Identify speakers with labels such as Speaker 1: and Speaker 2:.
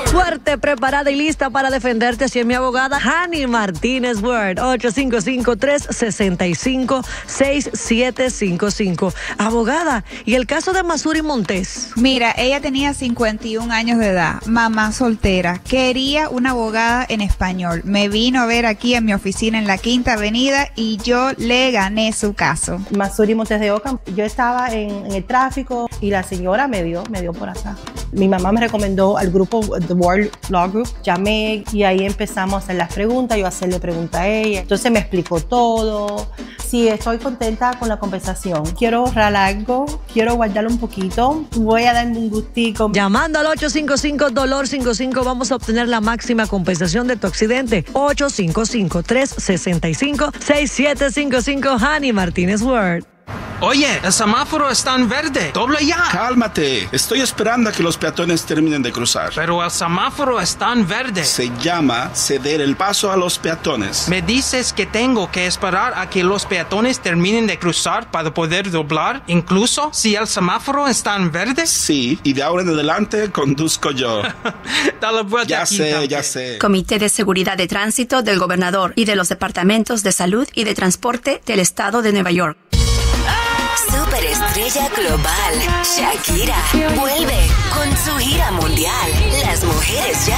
Speaker 1: Fuerte, preparada y lista para defenderte. Así es mi abogada Hani Martínez Ward. 855-365-6755. Abogada, ¿y el caso de Masuri Montes?
Speaker 2: Mira, ella tenía 51 años de edad, mamá soltera, quería una abogada en español. Me vino a ver aquí en mi oficina en la Quinta Avenida y yo le gané su caso.
Speaker 3: Masuri Montes de Oca, yo estaba en el tráfico y la señora me dio por acá. Mi mamá me recomendó al grupo The World Law Group. Llamé y ahí empezamos a hacer las preguntas, yo a hacerle preguntas a ella. Entonces me explicó todo. Sí, estoy contenta con la conversación. Quiero ahorrar algo, quiero guardarlo un poquito. Voy a darme un gustico.
Speaker 1: Llamando al 855-DOLOR55 vamos a obtener la máxima compensación de tu accidente. 855-365-6755. Hani Martínez Ward.
Speaker 4: Oye, el semáforo está en verde. Dobla ya.
Speaker 5: Cálmate. Estoy esperando a que los peatones terminen de cruzar.
Speaker 4: Pero el semáforo está en verde.
Speaker 5: Se llama ceder el paso a los peatones.
Speaker 4: ¿Me dices que tengo que esperar a que los peatones terminen de cruzar para poder doblar, incluso si el semáforo está en verde?
Speaker 5: Sí, y de ahora en adelante conduzco yo.
Speaker 4: Dale vuelta aquí también.
Speaker 5: Ya sé.
Speaker 6: Comité de Seguridad de Tránsito del Gobernador y de los Departamentos de Salud y de Transporte del Estado de Nueva York.
Speaker 7: Superestrella global, Shakira, vuelve con su gira mundial. Las mujeres ya